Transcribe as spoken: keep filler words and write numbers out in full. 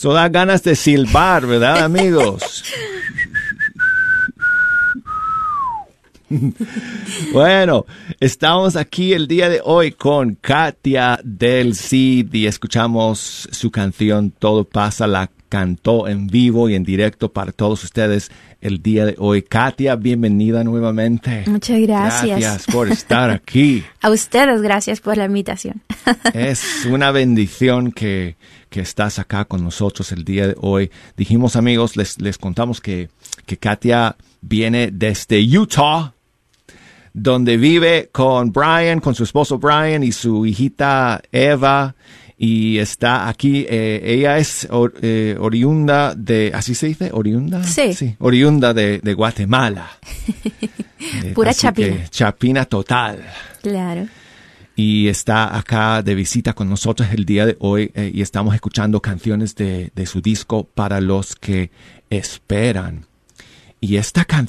Eso da ganas de silbar, ¿verdad, amigos? Bueno, estamos aquí el día de hoy con Katia del Cid y escuchamos su canción Todo Pasa, la cantó en vivo y en directo para todos ustedes el día de hoy. Katia, bienvenida nuevamente. Muchas gracias. Gracias por estar aquí. A ustedes, gracias por la invitación. Es una bendición que, que estás acá con nosotros el día de hoy. Dijimos, amigos, les, les contamos que, que Katia viene desde Utah, donde vive con Brian, con su esposo Brian y su hijita Eva, y está aquí. Eh, ella es or, eh, oriunda de, ¿así se dice? ¿Oriunda? Sí. Sí, oriunda de, de Guatemala. eh, Pura chapina. Chapina total. Claro. Y está acá de visita con nosotros el día de hoy eh, y estamos escuchando canciones de, de su disco Para los que esperan. Y esta canción